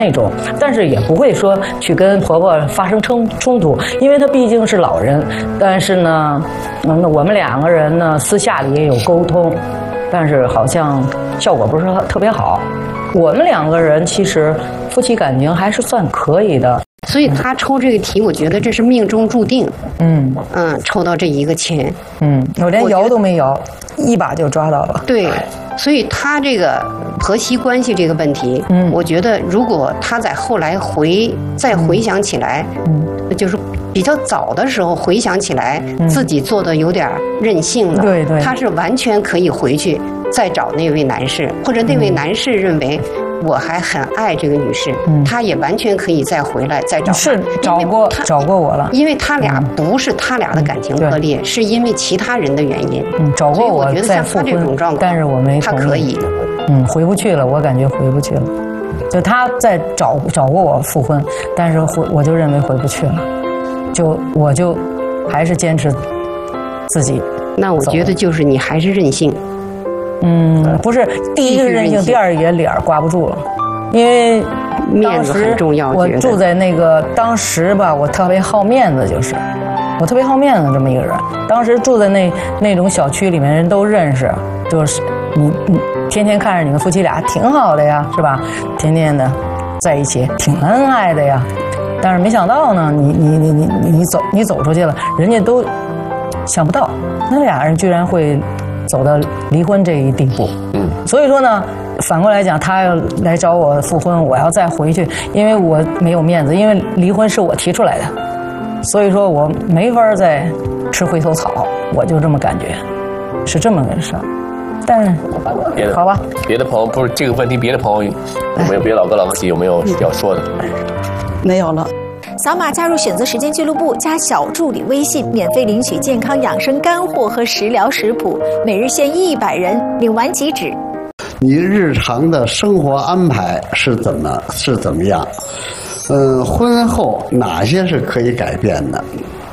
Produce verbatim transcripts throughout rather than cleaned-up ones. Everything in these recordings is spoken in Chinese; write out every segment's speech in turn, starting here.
那种，但是也不会说去跟婆婆发生冲冲突，因为她毕竟是老人。但是呢，嗯，我们两个人呢私下里也有沟通，但是好像效果不是特别好。我们两个人其实夫妻感情还是算可以的。 所以他抽这个题，我觉得这是命中注定。 嗯嗯，抽到这一个签。 嗯，我连摇都没摇，一把就抓到了。 对。所以他这个婆媳关系这个问题，嗯，我觉得如果他在后来回再回想起来，嗯，就是比较早的时候回想起来，嗯、自己做的有点任性了， 对对， 他是完全可以回去再找那位男士，或者那位男士认为我还很爱这个女士，嗯、他也完全可以再回来再找。 是找过找过我了， 因为他俩不是他俩的感情破裂，嗯、是因为其他人的原因。 嗯，找过我再复婚， 但是我没同意。 他可以， 嗯，回不去了，我感觉回不去了。就他在找找过我复婚，但是回我就认为回不去了，就我就还是坚持自己。 那我觉得就是你还是任性。 嗯，不是，第一个任性，第二个也脸挂不住了，因为面子很重要。 我住在那个当时吧，我特别好面子，就是我特别好面子这么一个人。当时住在那那种小区里面，人都认识，就是你你天天看着你们夫妻俩挺好的呀，是吧？天天的在一起，挺恩爱的呀。但是没想到呢，你你你你你走你走出去了，人家都想不到，那俩人居然会走到离婚这一地步。嗯，所以说呢，反过来讲，他要来找我复婚，我要再回去，因为我没有面子，因为离婚是我提出来的，所以说我没法再吃回头草，我就这么感觉，是这么个事儿。但是， 别的好吧， 别的朋友不是这个问题，别的朋友有没有？别的老哥老婆有没有要说的？ 没有了。 扫码加入选择时间俱乐部，加小助理微信，免费领取健康养生干货和食疗食谱，每日限一百人，领完即止。 你日常的生活安排是怎么是怎么样？嗯，婚后哪些是可以改变的？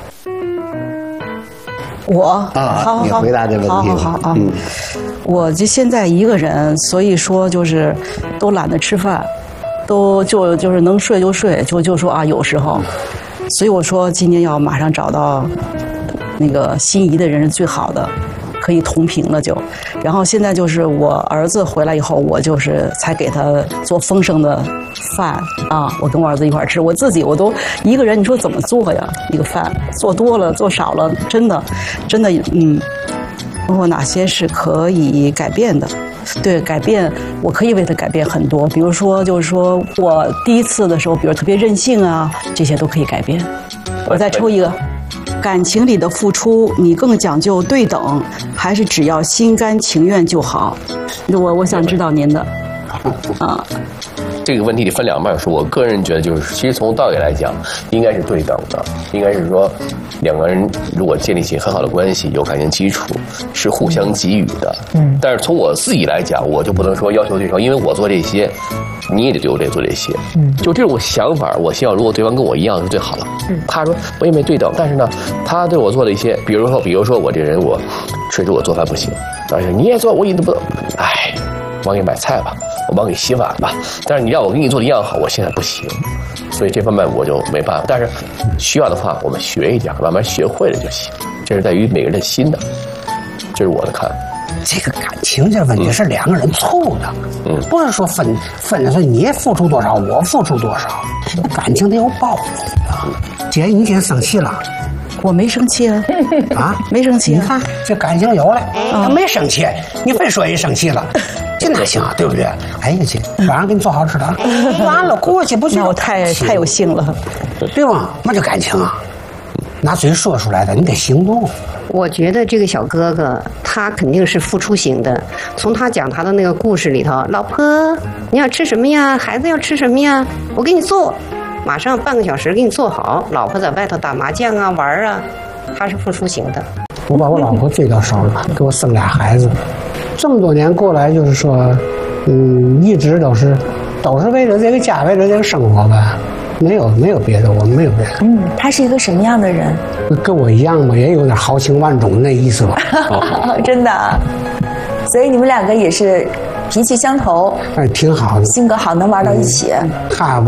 我啊， 好好好， 你回答这问题。 好好好啊，嗯，我就现在一个人，所以说就是都懒得吃饭。都就就是能睡就睡，就就说啊，有时候，所以我说今年要马上找到那个心仪的人是最好的，可以同频了就。然后现在就是我儿子回来以后，我就是才给他做丰盛的饭啊，我跟我儿子一块吃，我自己我都一个人，你说怎么做呀？一个饭做多了做少了，真的真的嗯，包括哪些是可以改变的。对，改变我可以为他改变很多，比如说就是说我第一次的时候，比如特别任性啊，这些都可以改变。我再抽一个，感情里的付出，你更讲究对等，还是只要心甘情愿就好？我我想知道您的啊。 这个问题得分两半说，我个人觉得就是，其实从道理来讲，应该是对等的，应该是说，两个人如果建立起很好的关系，有感情基础，是互相给予的。嗯。但是从我自己来讲，我就不能说要求对方，因为我做这些，你也得对我得做这些。嗯。就这种想法，我希望如果对方跟我一样是最好了。嗯。他说我也没对等，但是呢，他对我做的一些，比如说，比如说我这人我，确实我做饭不行，而且你也做，我也都不，哎。帮你买菜吧，我帮你洗碗吧，但是你让我给你做的一样好，我现在不行，所以这方面我就没办法。但是需要的话，我们学一点，慢慢学会了就行。这是在于每个人的心的，这是我的看法。 这个感情这问题是两个人凑的，嗯，不是说分分的是你付出多少，我付出多少，感情得有包容啊。姐，你今天生气了？ 我没生气啊， 啊， 没生气。 你看这感情有了，他没生气，你非说人生气了。这哪行啊，对不对？哎呀，姐，晚上给你做好吃的，完了过去不就？ 那我太太有性了， 对吧？那就感情啊，拿嘴说出来的，你得行动。 我觉得这个小哥哥他肯定是付出型的。从他讲他的那个故事里头，老婆你要吃什么呀？孩子要吃什么呀？我给你做，马上半个小时给你做好。老婆在外头打麻将啊玩啊，他是付出型的。 我把我老婆追到手了，给我生俩孩子。这么多年过来，就是说，嗯，一直都是，都是为了这个家，为了这个生活吧，没有没有别的，我没有别的。 嗯，他是一个什么样的人？ 跟我一样嘛，也有点豪情万种那意思吧。 真的，所以你们两个也是脾气相投， 哎，挺好的， 性格好，能玩到一起。 他